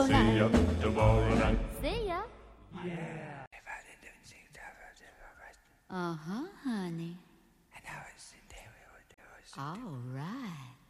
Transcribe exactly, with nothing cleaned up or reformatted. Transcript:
tomorrow See night. ya tomorrow night. See ya. Uh huh, honey. All right.